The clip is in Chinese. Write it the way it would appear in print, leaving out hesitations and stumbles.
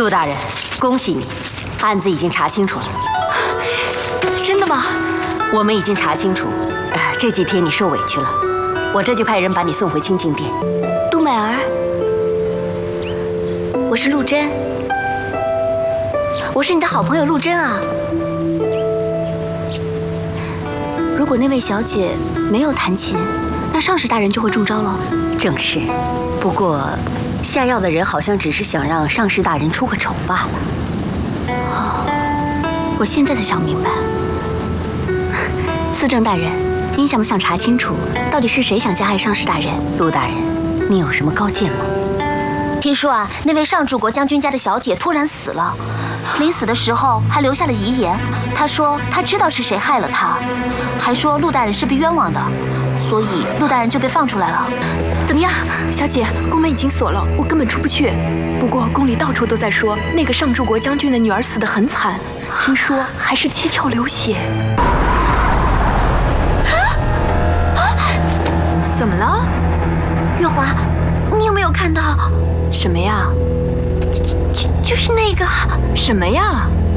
杜大人，恭喜你，案子已经查清楚了。 真的吗？ 我们已经查清楚，这几天你受委屈了，我这就派人把你送回清静殿。 杜美儿，我是陆贞，我是你的好朋友陆贞啊。如果那位小姐没有弹琴，那上士大人就会中招了。 正是，不过下药的人好像只是想让上士大人出个丑罢了。 哦，我现在才想明白。司政大人，您想不想查清楚，到底是谁想加害上士大人？ 陆大人，你有什么高见吗？ 听说啊，那位上柱国将军家的小姐突然死了，临死的时候还留下了遗言。她说她知道是谁害了她，还说陆大人是被冤枉的，所以陆大人就被放出来了。 怎么样，小姐，宫门已经锁了，我根本出不去。不过宫里到处都在说那个上柱国将军的女儿死得很惨，听说还是七窍流血。怎么了？ 月华，你有没有看到？ 什么呀？ 就是那个什么呀？